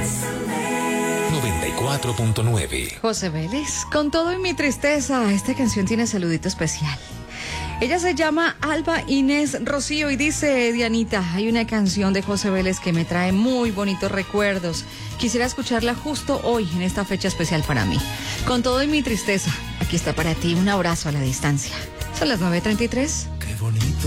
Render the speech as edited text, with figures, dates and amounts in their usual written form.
94.9. José Vélez, con todo y mi tristeza, esta canción tiene saludito especial. Ella se llama Alba Inés Rocío y dice: Dianita, hay una canción de José Vélez que me trae muy bonitos recuerdos. Quisiera escucharla justo hoy, en esta fecha especial para mí. Con todo y mi tristeza, aquí está para ti un abrazo a la distancia. Son las 9:33. Qué bonito.